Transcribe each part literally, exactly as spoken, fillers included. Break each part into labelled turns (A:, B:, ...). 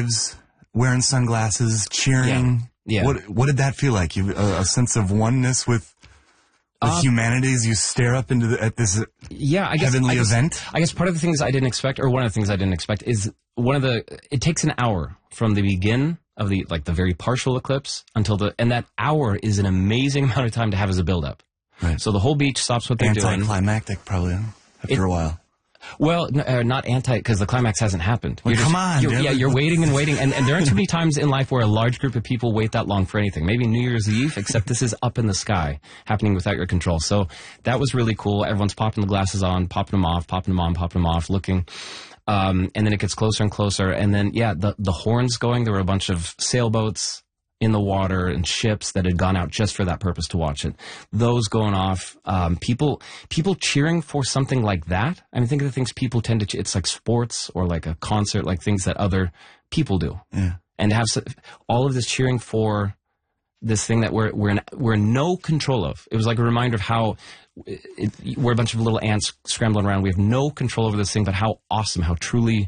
A: waves, wearing sunglasses, cheering.
B: Yeah. yeah.
A: What What did that feel like? You a, a sense of oneness with with uh, humanity as you stare up into the, at this
B: yeah, I guess,
A: heavenly
B: I guess,
A: event?
B: I guess part of the things I didn't expect, or one of the things I didn't expect, is one of the. It takes an hour from the begin of the like the very partial eclipse until the, and that hour is an amazing amount of time to have as a build up.
A: Right.
B: So the whole beach stops what they're doing.
A: Anticlimactic, probably after
B: it,
A: a while.
B: Well, n- uh, not anti, because the climax hasn't happened.
A: Well,
B: you're
A: come
B: just,
A: on,
B: you're,
A: dude.
B: yeah, you're waiting and waiting, and, and there aren't too many times in life where a large group of people wait that long for anything. Maybe New Year's Eve, except this is up in the sky, happening without your control. So that was really cool. Everyone's popping the glasses on, popping them off, popping them on, popping them off, looking. Um, and then it gets closer and closer, and then yeah, the the horns going. There were a bunch of sailboats in the water and ships that had gone out just for that purpose to watch it. Those going off, um, people people cheering for something like that. I mean, think of the things people tend to. Che- it's like sports or like a concert, like things that other people do.
A: Yeah.
B: And to have so, all of this cheering for this thing that we're we're in, we're in no control of. It was like a reminder of how it, we're a bunch of little ants scrambling around. We have no control over this thing, but how awesome, how truly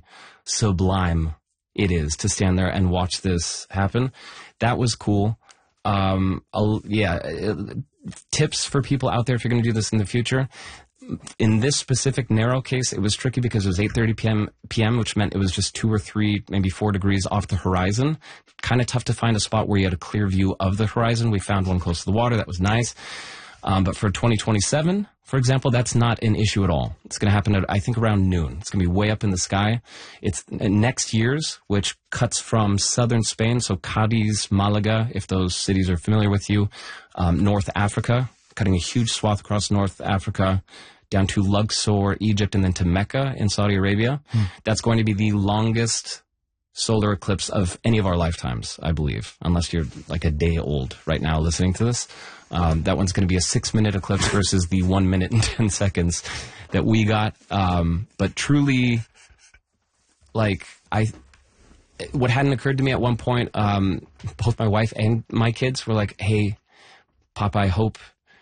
B: sublime it is to stand there and watch this happen. That was cool. Um, I'll, yeah, uh, tips for people out there if you're going to do this in the future. In this specific narrow case, it was tricky because it was eight thirty p.m., p.m., which meant it was just two or three, maybe four degrees off the horizon. Kind of tough to find a spot where you had a clear view of the horizon. We found one close to the water. That was nice. Um, but for twenty twenty-seven, for example, that's not an issue at all. It's going to happen at, I think, around noon. It's going to be way up in the sky. It's next year's, which cuts from southern Spain, so Cadiz, Malaga, if those cities are familiar with you, um, North Africa, cutting a huge swath across North Africa, down to Luxor, Egypt, and then to Mecca in Saudi Arabia. Hmm. That's going to be the longest solar eclipse of any of our lifetimes, I believe, unless you're like a day old right now listening to this. Um, that one's going to be a six-minute eclipse versus the one minute and ten seconds that we got. Um, but truly, like, I, what hadn't occurred to me at one point, um, both my wife and my kids were like, "Hey, Papa, I hope,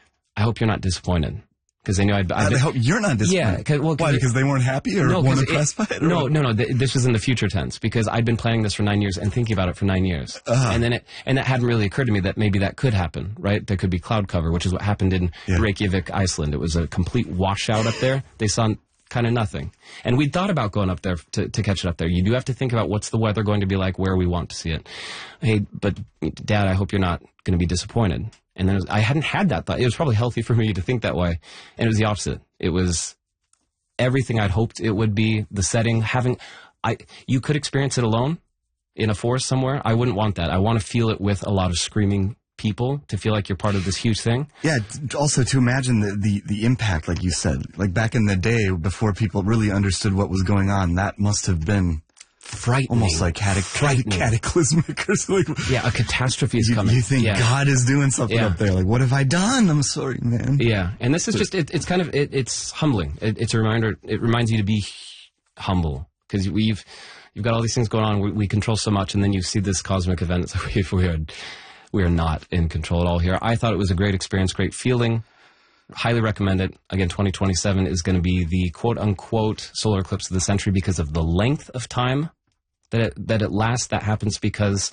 B: I hope you're not disappointed." Because they knew I'd, I'd
A: I
B: been,
A: hope you're not disappointed.
B: Yeah, cause, well, cause
A: why?
B: it,
A: because they weren't happy or
B: no,
A: weren't impressed
B: it,
A: by it?
B: No, no, no. Th- this was in the future tense because I'd been planning this for nine years and thinking about it for nine years, uh-huh. and then it and it hadn't really occurred to me that maybe that could happen. Right? There could be cloud cover, which is what happened in yeah. Reykjavik, Iceland. It was a complete washout up there. They saw kind of nothing, and we thought about going up there to, to catch it up there. You do have to think about what's the weather going to be like, where we want to see it. Hey, but Dad, I hope you're not going to be disappointed. And then it was, I hadn't had that thought. It was probably healthy for me to think that way. And it was the opposite. It was everything I'd hoped it would be, the setting, having, I, you could experience it alone in a forest somewhere. I wouldn't want that. I want to feel it with a lot of screaming people to feel like you're part of this huge thing.
A: Yeah. Also to imagine the, the, the impact, like you said, like back in the day before people really understood what was going on, that must have been frightening. Almost like catac- cataclysmic or something.
B: Yeah, a catastrophe is
A: you,
B: coming.
A: You think
B: yeah.
A: God is doing something
B: yeah.
A: up there. Like, what have I done? I'm sorry, man.
B: Yeah, and this is just, it, it's kind of, it, it's humbling. It, it's a reminder, it reminds you to be humble. Because we've, you've got all these things going on, we, we control so much, and then you see this cosmic event, so we, we, are, we are not in control at all here. I thought it was a great experience, great feeling. Highly recommend it. Again, twenty twenty-seven is going to be the quote-unquote solar eclipse of the century because of the length of time that it, that it lasts. That happens because,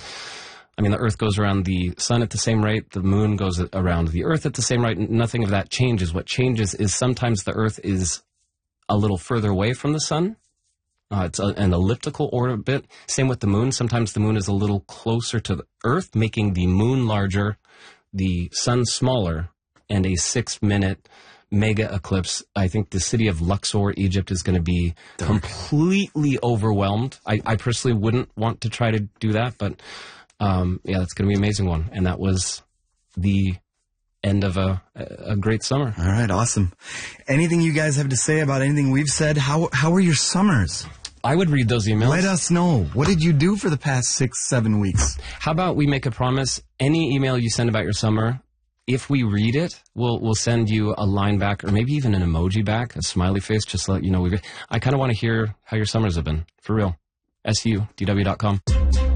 B: I mean, the Earth goes around the sun at the same rate. The moon goes around the Earth at the same rate. Nothing of that changes. What changes is sometimes the Earth is a little further away from the sun. Uh, it's a, an elliptical orbit. Same with the moon. Sometimes the moon is a little closer to the Earth, making the moon larger, the sun smaller, and a six-minute mega eclipse. I think the city of Luxor, Egypt, is going to be Dark. completely overwhelmed. I, I personally wouldn't want to try to do that, but um, yeah, that's going to be an amazing one. And that was the end of a, a great summer.
A: All right, awesome. Anything you guys have to say about anything we've said? How how were your summers?
B: I would read those emails.
A: Let us know. What did you do for the past six, seven weeks?
B: How about we make a promise? Any email you send about your summer, if we read it, we'll we'll send you a line back, or maybe even an emoji back, a smiley face, just to let you know we. I kind of want to hear how your summers have been, for real. S U D W dot com.